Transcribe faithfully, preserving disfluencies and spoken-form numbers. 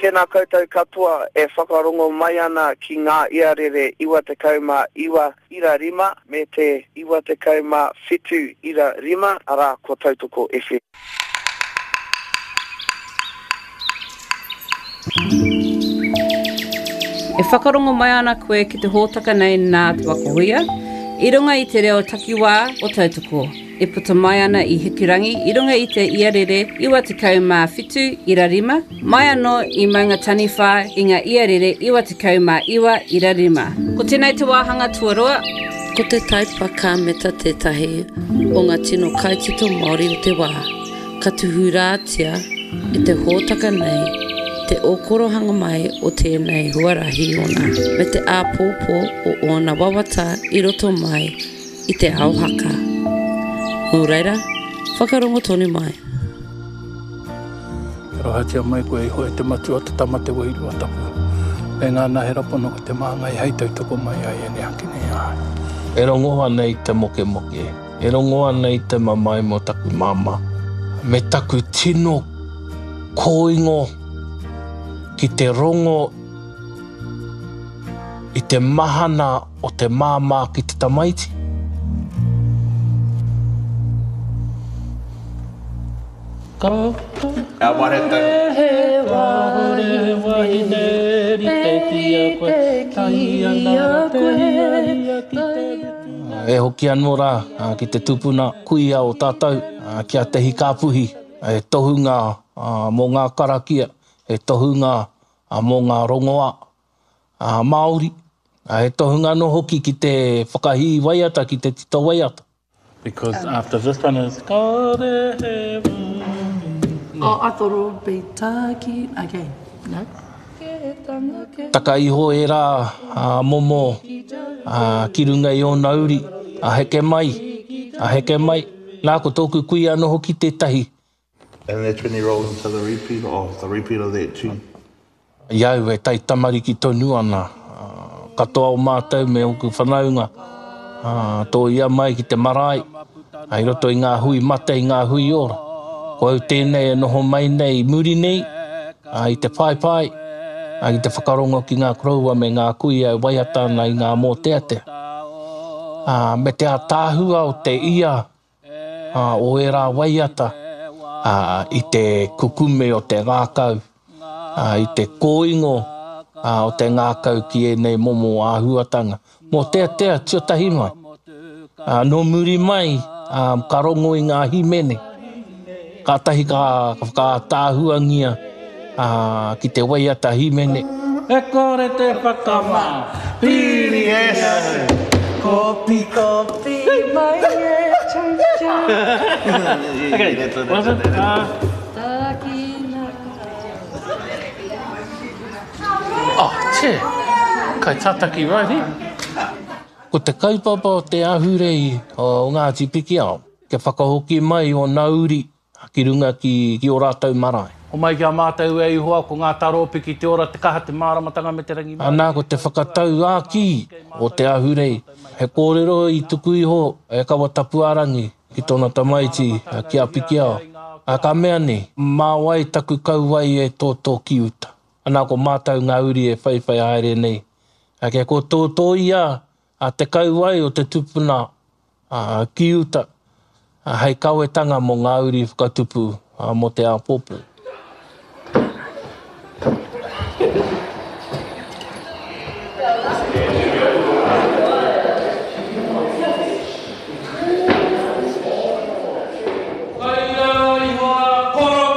tēnā koutou katoa e whakarongo mai ana ki ngā iarere iwa te kauma iwa ira rima me te iwa te kauma whitu ira rima ara ko Tautoko F M. E whakarongo mai ana koe ki te hōtaka nei nā te wakohuia, i runga i te reo takiwā o Tautoko. E puta mai ana i Hikurangi, i runga i te iarere iwa te kauma whitu ira rima, mai anō i maunga taniwha i ngā iarere iwa te kauma iwa ira rima. Ko tēnei te wāhanga tuarua. Ko te taipa ka meta tētahi o ngā tino kaitito Māori o te wā, ka tuhurātia i te hōtaka nei, te okorohanga mai o tēnei huarahi ona, me te āpōpō o ona wawata i roto mai i te auhaka. Nō reira, whakarongo tonu mai. Rohatia mai koe iho e te matua te tamate wairu atapu. E ngā nahe rapono ko te māngai hei Tautoko mai ai e ne haki nei ai. E rongoa nei te moke moke, e rongoa nei te mamai mo taku mama. Me taku tino kōingo ki te rongo i te mahana o te māmā ki te tamaiti. Ka Ka wareta he wahore wahine ri te tia koe tahi ana te hia ki te E hoki anō rā ki te tupuna kuia o tātou kia te hikapuhi e tohunga mō ngā karakia e tohunga mō ngā rongoa Māori e tohunga no hoki ki te whakahi waiata ki te tito waiata. Because after this one is Kare he Oh, I thought it would be Taki. Okay, no. Taka iho e rā a momo a ki runga i o nauri a heke mai, a heke mai. Nā ko tōku kui anō hoki tētahi. And that's when he rolls into the repeat of the repeat of that tune. Iau e tai tamariki tonu ana. Katoa o mātou me oku whanaunga. Tō ia mai ki te marae. Ai roto i ngā hui mate, i ngā hui ora. Ko au tēnei e noho mai nei muri nei, i te pai pai, i te whakarongo ki ngā kroua me ngā kui au waiata na i ngā mōteate. Me te tāhua o te ia o e rā waiata, i te kukume o te ngākau, i te kōingo o te ngākau ki e nei momo āhuatanga. Mō tea tea tiotahi mai. No muri mai, ka rongo i ngā himene. Ka tahi ka, ka tāhuangia uh, ki te waiata himene. E kore te whakama, piri e se. Kopi, kopi, mai e chau chau. Okay, was it? Uh, oh, che. Kai tataki right here. Ko te kaupapa o te ahurei o Ngāti Piki ao, ke whakahoki mai o Nauri, ki runga ki, ki o rātou marae. O mai kia mātou e ihoa ko ngā taropiki te ora te kaha te māramatanga me te rangi mai. Anā ko te whakatau āki o te ahurei. He kōrero i tuku iho e kawa tapuarangi ki tōna tamaiti ki a Piki ao. A ka mea ne, mā wai taku kauwai e tōtō ki uta. Anā ko mātou ngā uri e whaiwhai haere nei. A ke ko tōtō ia a te kauwai o te tupuna ki uta. Hei kawetanga mo ngā uri whakatupu mo te āpopo.